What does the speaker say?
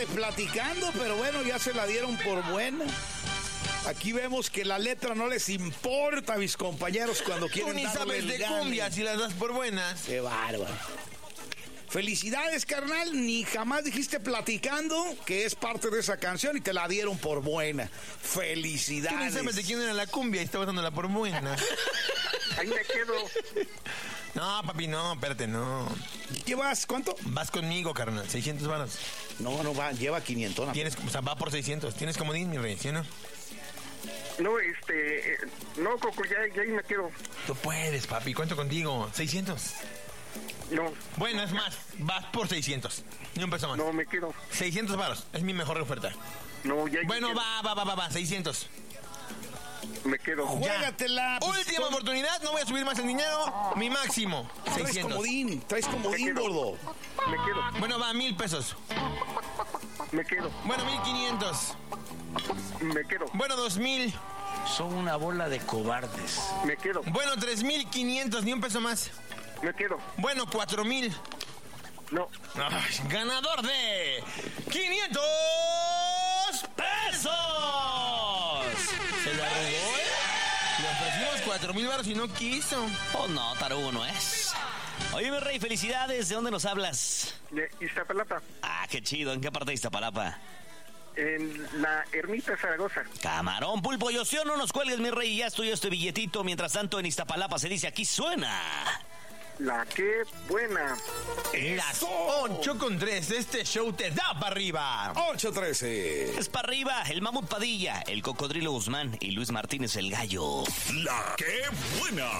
de Platicando, pero bueno, ya se la dieron por buena. Aquí vemos que la letra no les importa a mis compañeros cuando quieren Tú ni darle sabes el de gane. cumbia si las das por buenas. Qué bárbaro. Felicidades, carnal. Ni jamás dijiste Platicando, que es parte de esa canción, y te la dieron por buena. Felicidades. Tú ni sabes de quién era la cumbia y estabas dándola por buena. Ahí me quedo. No, papi, no, espérate, no. ¿Qué vas? ¿Cuánto? Vas conmigo, carnal, 600 varos. No va, lleva 500. Tienes, o sea, va por 600. Tienes comodín, mi rey, ¿sí o no? No, no, Coco, ya ahí me quedo. Tú puedes, papi, cuento contigo. 600. No, Bueno, es más, vas por 600. Ni un peso más. no, me quedo. 600 varos, es mi mejor oferta. No, ya ahí Bueno, me quedo. va, 600. Me quedo. Juégatela. Última oportunidad, no voy a subir más el dinero. Mi máximo, Traes 600. traes comodín, Me quedo. gordo. Me quedo. Bueno, va, 1000 pesos. Me quedo. Bueno, 1500. Me quedo. Bueno, 2000. Son una bola de cobardes. Me quedo. Bueno, 3500, ni un peso más. Me quedo. Bueno, 4000. No. Ay, ganador de 500 pesos. Se la arrugó, ¿eh? Le ofrecimos 4000 baros y no quiso. Oh, no, tarugo no es. Oye, mi rey, felicidades. ¿De dónde nos hablas? De Iztapalapa. Ah, qué chido. ¿En qué parte de Iztapalapa? En la Ermita Zaragoza. Camarón, pulpo y ocio, no nos cuelgues, mi rey. Ya estoy este billetito. Mientras tanto, en Iztapalapa se dice, aquí suena. La que buena. Las 8:03 de este show te da para arriba. 813. Es para arriba, el Mamut Padilla, el Cocodrilo Guzmán y Luis Martínez el Gallo. La que buena.